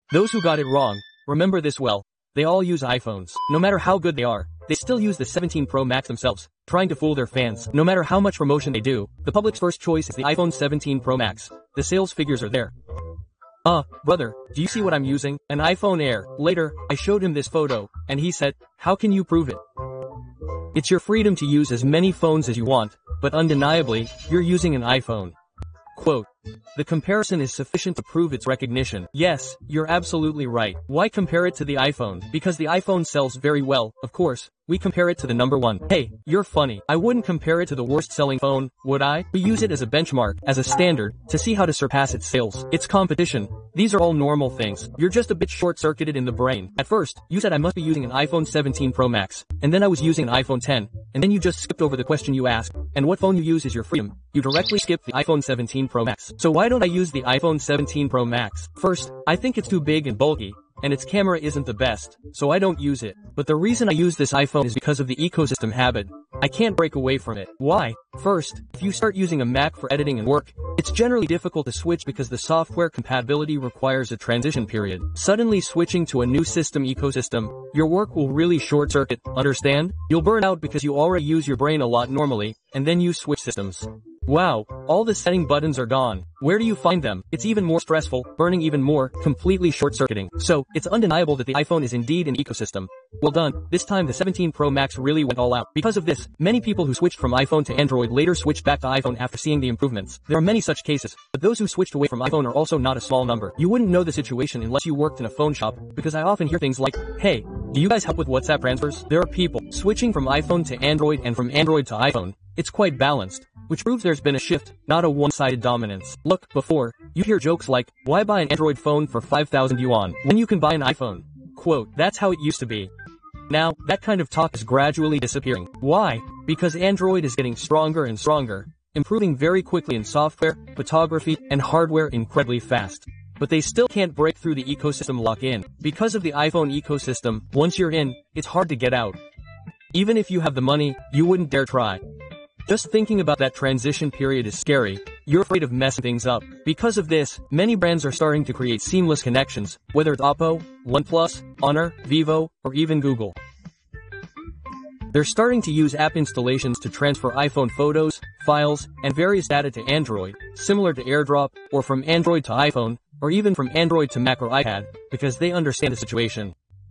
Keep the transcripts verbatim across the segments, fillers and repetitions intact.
Those who got it wrong, remember this well. They all use iPhones. No matter how good they are, they still use the seventeen Pro Max themselves, trying to fool their fans. No matter how much promotion they do, the public's first choice is the iPhone seventeen Pro Max. The sales figures are there. Uh, brother, do you see what I'm using? An iPhone Air. Later, I showed him this photo, and he said, how can you prove it? It's your freedom to use as many phones as you want, but undeniably, you're using an iPhone. Quote, the comparison is sufficient to prove its recognition. Yes, you're absolutely right. Why compare it to the iPhone? Because the iPhone sells very well, of course. We compare it to the number one. Hey, you're funny. I wouldn't compare it to the worst selling phone, would I? We use it as a benchmark, as a standard, to see how to surpass its sales. It's competition. These are all normal things. You're just a bit short-circuited in the brain. At first, you said I must be using an iPhone seventeen Pro Max, and then I was using an iPhone ten, and then you just skipped over the question you asked, and what phone you use is your freedom. You directly skipped the iPhone seventeen Pro Max. So why don't I use the iPhone seventeen Pro Max? First, I think it's too big and bulky, and its camera isn't the best, so I don't use it. But the reason I use this iPhone is because of the ecosystem habit. I can't break away from it. Why? First, if you start using a Mac for editing and work, it's generally difficult to switch because the software compatibility requires a transition period. Suddenly switching to a new system ecosystem, your work will really short-circuit, understand? You'll burn out because you already use your brain a lot normally, and then you switch systems. Wow, all the setting buttons are gone. Where do you find them? It's even more stressful, burning even more, completely short-circuiting. So, it's undeniable that the iPhone is indeed an ecosystem. Well done, this time the seventeen Pro Max really went all out. Because of this, many people who switched from iPhone to Android later switched back to iPhone after seeing the improvements. There are many such cases, but those who switched away from iPhone are also not a small number. You wouldn't know the situation unless you worked in a phone shop, because I often hear things like, hey, do you guys help with WhatsApp transfers? There are people switching from iPhone to Android and from Android to iPhone. It's quite balanced, which proves there's been a shift, not a one-sided dominance. Look, before, you'd hear jokes like, why buy an Android phone for five thousand yuan when you can buy an iPhone? Quote, that's how it used to be. Now, that kind of talk is gradually disappearing. Why? Because Android is getting stronger and stronger, improving very quickly in software, photography, and hardware incredibly fast. But they still can't break through the ecosystem lock-in. Because of the iPhone ecosystem, once you're in, it's hard to get out. Even if you have the money, you wouldn't dare try. Just thinking about that transition period is scary. You're afraid of messing things up. Because of this, many brands are starting to create seamless connections, whether it's Oppo, OnePlus, Honor, Vivo, or even Google. They're starting to use app installations to transfer iPhone photos, files, and various data to Android, similar to AirDrop, or from Android to iPhone, or even from Android to Mac or iPad, because they understand the situation.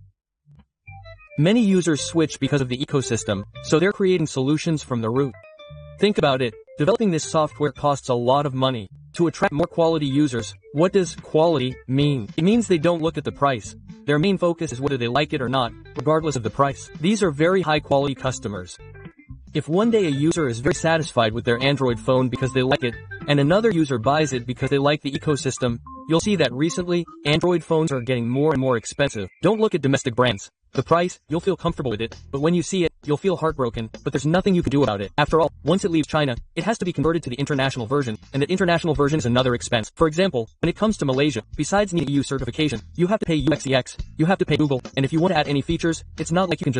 Many users switch because of the ecosystem, so they're creating solutions from the root. Think about it, developing this software costs a lot of money. To attract more quality users, what does quality mean? It means they don't look at the price. Their main focus is whether they like it or not, regardless of the price. These are very high quality customers. If one day a user is very satisfied with their Android phone because they like it, and another user buys it because they like the ecosystem, you'll see that recently, Android phones are getting more and more expensive. Don't look at domestic brands. The price, you'll feel comfortable with it, but when you see it, you'll feel heartbroken, but there's nothing you can do about it. After all, once it leaves China, it has to be converted to the international version, and that international version is another expense. For example, when it comes to Malaysia, besides needing E U certification, you have to pay U X E X, you have to pay Google, and if you want to add any features, it's not like you can just